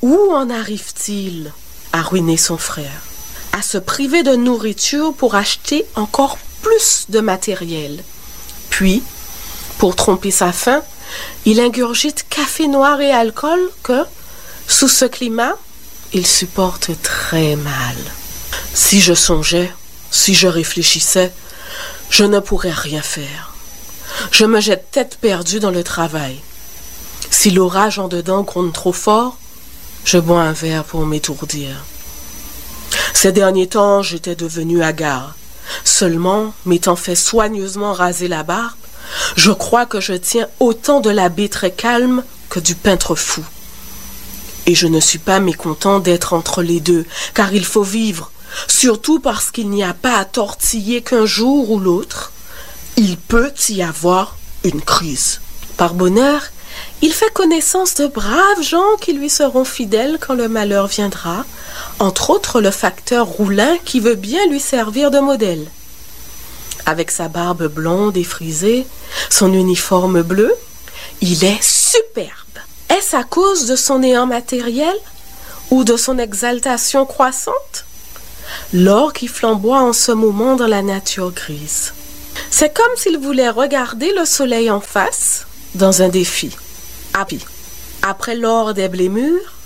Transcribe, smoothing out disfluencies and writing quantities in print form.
Où en arrive-t-il à ruiner son frère, à se priver de nourriture pour acheter encore plus de matériel? Puis, pour tromper sa faim, il ingurgite café noir et alcool que, sous ce climat, il supporte très mal. Si je songeais, si je réfléchissais, je ne pourrais rien faire. Je me jette tête perdue dans le travail. Si l'orage en dedans gronde trop fort, je bois un verre pour m'étourdir. Ces derniers temps, j'étais devenue hagard. Seulement, m'étant fait soigneusement raser la barbe, je crois que je tiens autant de l'abbé très calme que du peintre fou. Et je ne suis pas mécontent d'être entre les deux, car il faut vivre, surtout parce qu'il n'y a pas à tortiller qu'un jour ou l'autre. Il peut y avoir une crise. Par bonheur, il fait connaissance de braves gens qui lui seront fidèles quand le malheur viendra, entre autres le facteur Roulin qui veut bien lui servir de modèle. Avec sa barbe blonde et frisée, son uniforme bleu, il est superbe. Est-ce à cause de son néant matériel ou de son exaltation croissante? L'or qui flamboie en ce moment dans la nature grise. C'est comme s'il voulait regarder le soleil en face dans un défi. Après l'or des blés mûrs,